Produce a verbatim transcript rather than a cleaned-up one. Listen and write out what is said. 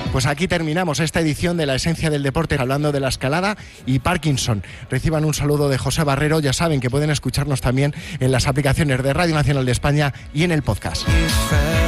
Pues aquí terminamos esta edición de La Esencia del Deporte, hablando de la escalada y Parkinson. Reciban un saludo de José Barrero. Ya saben que pueden escucharnos también en las aplicaciones de Radio Nacional de España y en el podcast.